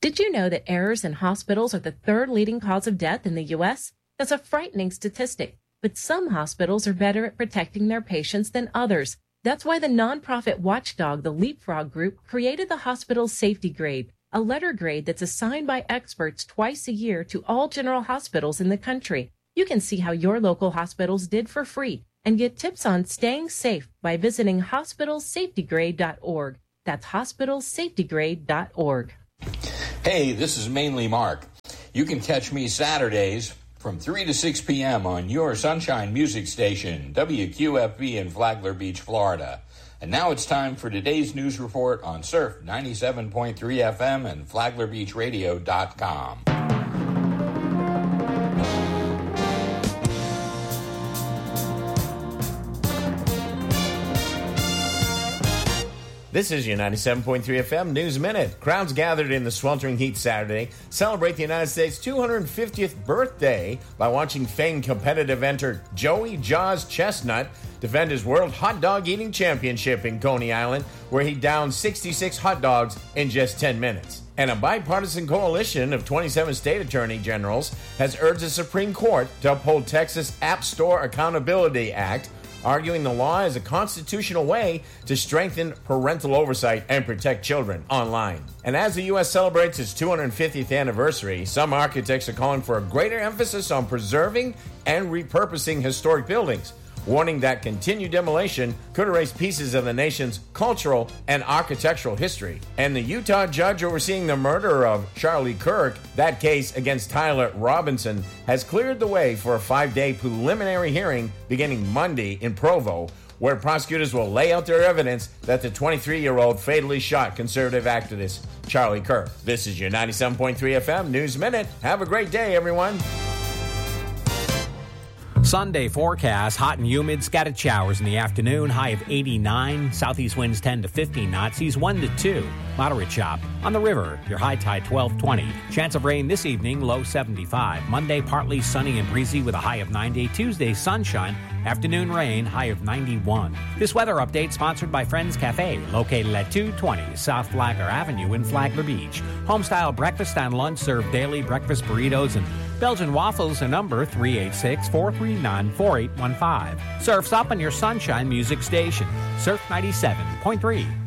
Did you know that errors in hospitals are the third leading cause of death in the U.S.? That's a frightening statistic, but some hospitals are better at protecting their patients than others. That's why the nonprofit watchdog, the Leapfrog Group, created the hospital's safety grade, a letter grade that's assigned by experts twice a year to all general hospitals in the country. You can see how your local hospitals did for free and get tips on staying safe by visiting hospitalsafetygrade.org. That's hospitalsafetygrade.org. Hey, this is Mainly Mark. You can catch me Saturdays from 3 to 6 p.m. on your Sunshine Music Station, WQFB in Flagler Beach, Florida. And now it's time for today's news report on Surf 97.3 FM and FlaglerBeachRadio.com. This is your 97.3 FM News Minute. Crowds gathered in the sweltering heat Saturday celebrate the United States' 250th birthday by watching famed competitive enter Joey Jaws Chestnut defend his World Hot Dog Eating Championship in Coney Island, where he downed 66 hot dogs in just 10 minutes. And a bipartisan coalition of 27 state attorney generals has urged the Supreme Court to uphold Texas App Store Accountability Act, arguing the law is a constitutional way to strengthen parental oversight and protect children online. And as the U.S. celebrates its 250th anniversary, some architects are calling for a greater emphasis on preserving and repurposing historic buildings, warning that continued demolition could erase pieces of the nation's cultural and architectural history. And the Utah judge overseeing the murder of Charlie Kirk, that case against Tyler Robinson, has cleared the way for a 5-day preliminary hearing beginning Monday in Provo, where prosecutors will lay out their evidence that the 23-year-old fatally shot conservative activist Charlie Kirk. This is your 97.3 FM News Minute. Have a great day, everyone. Sunday forecast, hot and humid, scattered showers in the afternoon, high of 89, southeast winds 10 to 15 knots, seas 1 to 2, moderate chop. On the river, your high tide 12-20. Chance of rain this evening, low 75. Monday, partly sunny and breezy with a high of 90. Tuesday, sunshine, afternoon rain, high of 91. This weather update sponsored by Friends Cafe, located at 220 South Flagler Avenue in Flagler Beach. Homestyle breakfast and lunch serve daily breakfast burritos and Belgian waffles, a number 386-439-4815. Surf's up on your Sunshine Music Station, Surf 97.3.